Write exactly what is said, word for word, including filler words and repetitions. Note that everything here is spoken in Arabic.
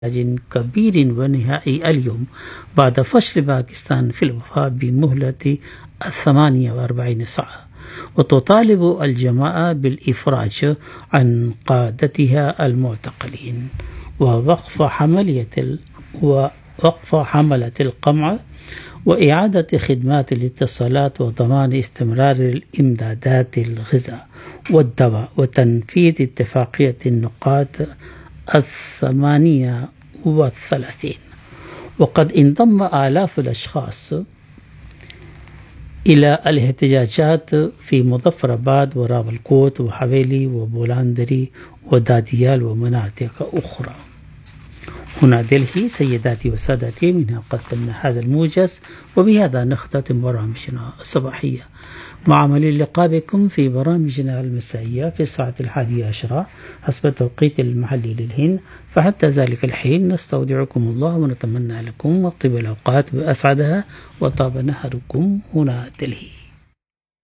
علاج كبير ونهائي اليوم بعد فشل باكستان في الوفاء بمهلة ثمانية وأربعين ساعة، وتطالب الجماعة بالإفراج عن قادتها المعتقلين ووقف حملية ووقف حملة القمع وإعادة خدمات الاتصالات وضمان استمرار الإمدادات الغذاء والدواء وتنفيذ اتفاقية النقاط الثمانية والثلاثين. وقد انضم آلاف الأشخاص إلى الاحتجاجات في مظفرآباد وراولكوت وحويلي وبولاندري وداديال ومناطق أخرى. هنا دلهي. سيداتي وسادتي، منها قدمنا هذا الموجز، وبهذا نختتم برامجنا الصباحية. مع أمل اللقاء بكم في برامجنا المسائية في الساعة الحادية عشرة حسب التوقيت المحلي للهند. فحتى ذلك الحين نستودعكم الله ونتمنى لكم طيب الأوقات بأسعدها وطاب نهاركم. هنا دلهي.